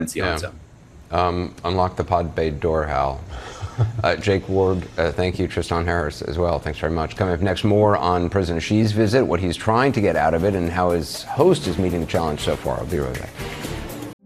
see on its own. Unlock the pod bay door, Hal. Jake Ward, thank you. Tristan Harris as well. Thanks very much. Coming up next, more on President Xi's visit, what he's trying to get out of it, and how his host is meeting the challenge so far. I'll be right back.